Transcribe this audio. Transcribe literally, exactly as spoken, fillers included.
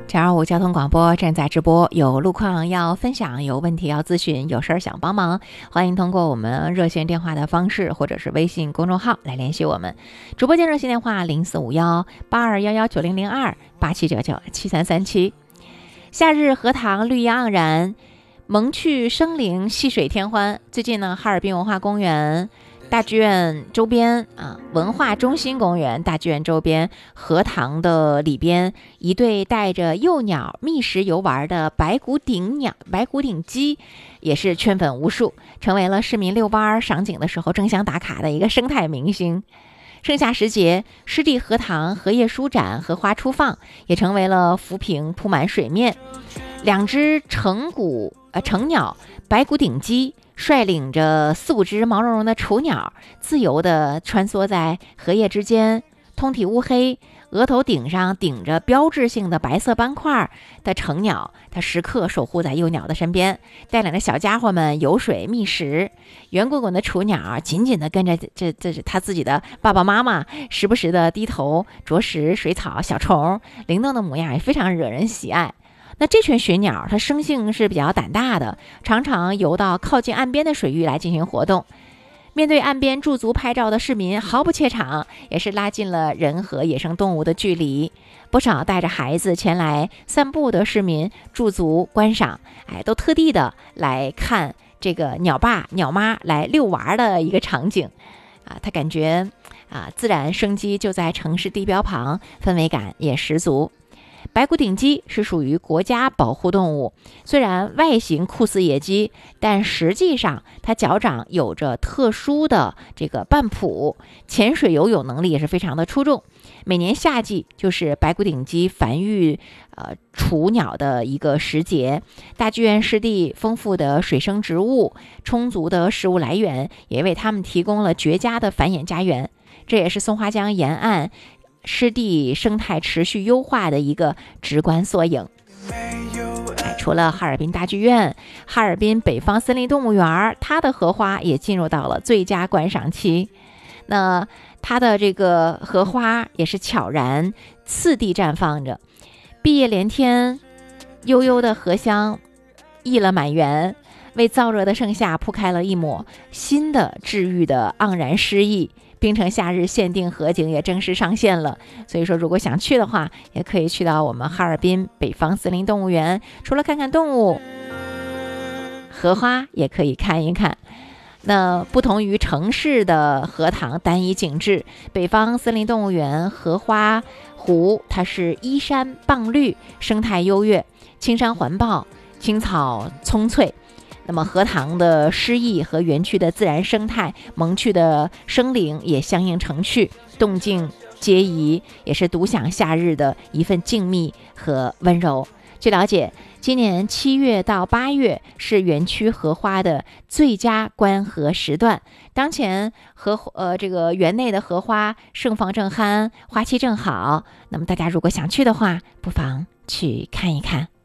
九二五交通广播正在直播，有路况要分享，有问题要咨询，有事儿想帮忙，欢迎通过我们热线电话的方式或者是微信公众号来联系我们。直播间热线电话零四五幺八二幺幺九零零二八七九九七三三七。夏日荷塘绿意盎然，萌趣生灵，戏水天欢。最近呢，哈尔滨文化公园大剧院周边啊，文化中心公园大剧院周边荷塘的里边，一对带着幼鸟觅食游玩的白骨顶鸟白骨顶鸡也是圈粉无数，成为了市民遛弯赏景的时候争相打卡的一个生态明星。盛夏时节，湿地荷塘荷叶舒展，荷花初放，也成为了浮萍铺满水面。两只成骨呃成鸟白骨顶鸡率领着四五只毛茸茸的雏鸟，自由地穿梭在荷叶之间，通体乌黑，额头顶上顶着标志性的白色斑块的成鸟，它时刻守护在幼鸟的身边，带领着小家伙们游水觅食。圆滚滚的雏鸟紧紧地跟着这这是他自己的爸爸妈妈，时不时地低头啄食水草小虫，灵动的模样也非常惹人喜爱。那这群雪鸟它生性是比较胆大的，常常游到靠近岸边的水域来进行活动。面对岸边驻足拍照的市民毫不怯场，也是拉近了人和野生动物的距离。不少带着孩子前来散步的市民驻足观赏，哎，都特地的来看这个鸟爸鸟妈来遛娃的一个场景啊，他感觉啊自然生机就在城市地标旁，氛围感也十足。白骨顶鸡是属于国家保护动物，虽然外形酷似野鸡，但实际上它脚掌有着特殊的这个半蹼，潜水游泳能力也是非常的出众。每年夏季就是白骨顶鸡繁育呃雏鸟的一个时节，大剧院湿地丰富的水生植物，充足的食物来源，也为它们提供了绝佳的繁衍家园。这也是松花江沿岸湿地生态持续优化的一个直观缩影。哎，除了哈尔滨大剧院，哈尔滨北方森林动物园它的荷花也进入到了最佳观赏期。那它的这个荷花也是悄然次第绽放着，碧叶连天，悠悠的荷香溢了满园，为燥热的盛夏铺开了一抹新的治愈的盎然诗意。冰城夏日限定河景也正式上线了，所以说如果想去的话，也可以去到我们哈尔滨北方森林动物园，除了看看动物，荷花也可以看一看。那不同于城市的荷塘单一景致，北方森林动物园荷花湖它是依山傍绿，生态优越，青山环抱，青草葱翠。那么荷塘的诗意和园区的自然生态，萌趣的生灵也相映成趣，动静皆宜，也是独享夏日的一份静谧和温柔。据了解，今年七月到八月是园区荷花的最佳观荷时段，当前荷呃这个园内的荷花盛放正酣，花期正好。那么大家如果想去的话，不妨去看一看。